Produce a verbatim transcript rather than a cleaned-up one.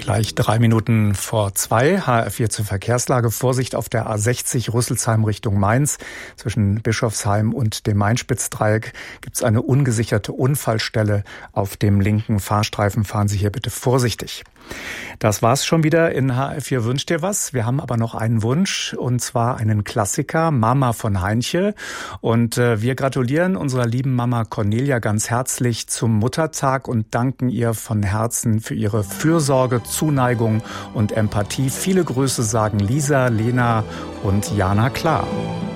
Gleich drei Minuten vor zwei, H R vier zur Verkehrslage. Vorsicht auf der A sechzig Rüsselsheim Richtung Mainz. Zwischen Bischofsheim und dem Main-Spitz-Dreieck gibt es eine ungesicherte Unfallstelle. Auf dem linken Fahrstreifen fahren Sie hier bitte vorsichtig. Das war's schon wieder in H R vier Wünscht dir was. Wir haben aber noch einen Wunsch, und zwar einen Klassiker, Mama von Heinche. Und äh, wir gratulieren unserer lieben Mama Cornelia ganz herzlich zum Muttertag und danken ihr von Herzen für ihre Fürsorge, Zuneigung und Empathie. Viele Grüße sagen Lisa, Lena und Jana Klar.